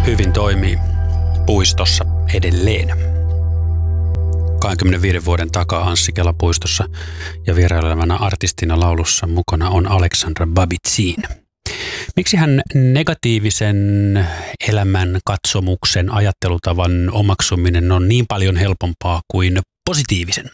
hyvin toimii puistossa edelleen. 25 vuoden takaa Anssi Kela puistossa ja vierailevana artistina laulussa mukana on Aleksandra Babitsin. Miksi hän negatiivisen elämän katsomuksen ajattelutavan omaksuminen on niin paljon helpompaa kuin positiivisen?